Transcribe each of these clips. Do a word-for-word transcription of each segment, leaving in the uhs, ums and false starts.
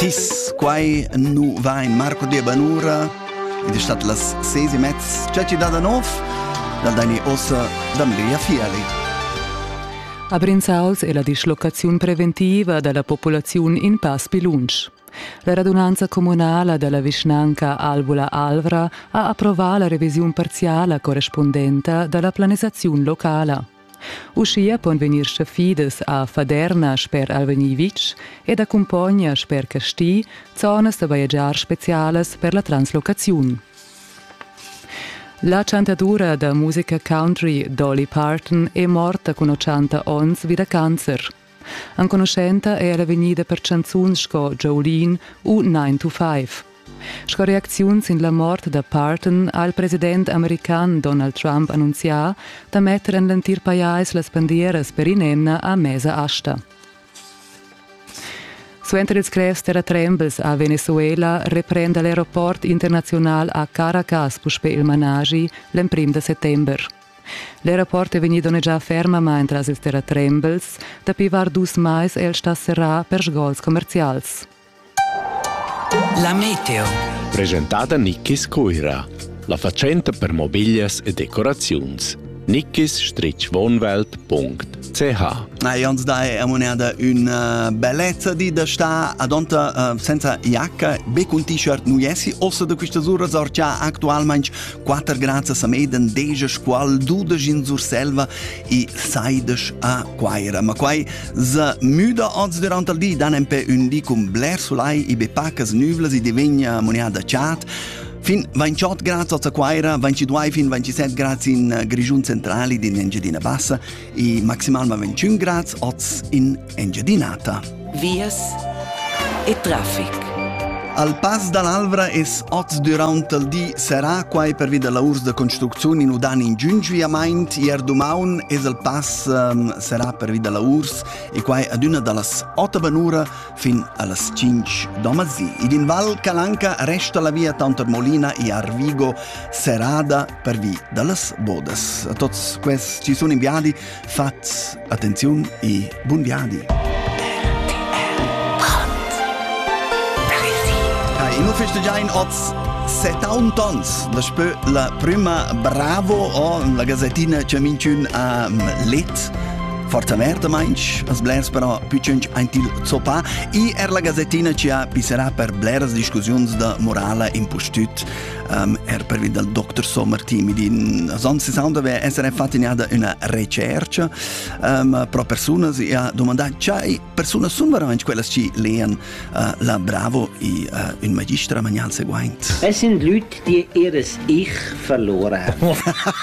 Tis, quai nu va in Marco di Banura, ed è stat las sesi mezz, ceci da nov, dal dani ossa da Maria Fiali. A Brinsauls è la dislocazione preventiva della popolazione in Pas Pilunsch. La radunanza comunale della vicinanza Albula Alvra ha approvato la revisione parziale corrispondente della planizzazione locale. Uscia pon venir schafides a Faderna per Alvenivic ed accompagna per Casti zonas da viaggiar speciales per la translocazione. La cantadura da musica country Dolly Parton è morta con ottanta anni via cancer. Un conoscente è alla venida per canzoni sco Jolene u nine to five. Sco reazione sin la morte da Parton al presidente americano Donald Trump annunzià da mettere in l'antir paiais las bandieras per inemna a mesa asta. Suenter ils crevs terratrembels a Venezuela reprende l'aeroport internazional a Caracas puspe il managi l'en prim de settember. L'aeroport è venuto già ferma mentre ils terratrembels da pivar dus mais el sta serrà per sgols commercials. La meteo. Presentata Nickis Coira, la facenta per mobilias e decorazions. nickis wohnwelt punkt c h. E ons dai a moneda una bellezza di da sta adonta uh, senza jacca, be con t-shirt nu jessi, ossa da questa zura sorgia actualmente quattro gradi a meden, deja squal, dudes in zur selva e saides a quaira. Ma quai za müda odds durante il di, dan empe un di cum bler sulai i be pacas nuvlas i divegna moneda chat. Fin ventotto gradi a Quaira, ventidue fin ventisette gradi in Grigiun centrali di Engiadina Bassa e maximal ventuno gradi in Engiadinata. Vias e traffic. Al Pas dall'Alvra es oz durant il di sarà quai per vida la urs de construzione in udan in giungvia maint ier dumaun es il Pas um, sarà per vida la urs e quai ad una dallas otto banura fin allas cinque domazzi. Id in Val Calanca resta la via Tantor Molina e Arvigo serada per vi dallas bodas. A tots quest ci sono inviadi, fat attenzione e buon viadi. In u festegiain oz settanta tons, despö la prima Bravo o la gazettina c'è minciun a um, let. Forza merda mainch, as blers però piccunch ein til zopa e er la gazettina ci ha pisserà per blers discussions da morale in postut um, er per vid del doctor Sommer team in son sessanta ve essere fatti nada una ricerca um, pro personas e ha domandato c'è personas sun veramente quelle ci leen uh, la Bravo e uh, un magistra magnal seguente. Es sind Leute, die ihres Ich verloren haben.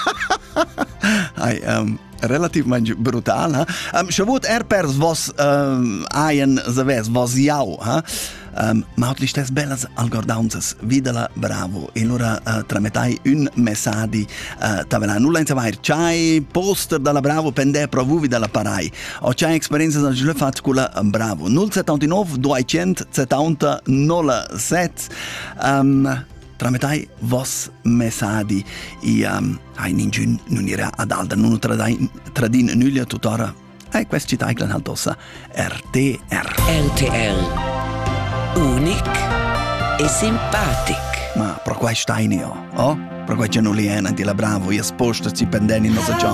Ai, um, relativamente brutal, ha? Um, Shavut er pers vos um, aien zaves, vos jau, ha? Um, ma outli stes bellas algordaunzas, videla Bravo, e allora uh, trametai un messadi uh, tavela. Nulla in savair, c'hai poster dalla Bravo pendè provuvi dalla parai, o c'hai esperienza da giù fatto con la Bravo. null settantanove duecentosettanta nolla sette um, trametai vos messadi e um, hai ningun non era ad alda non tradin tradin nulla tuttora e questi taglan altossa R T R R T L unic e simpatic. Ma pro quai stainio oh pro quai genoliena di la Bravo e sposta ci pendeni no sa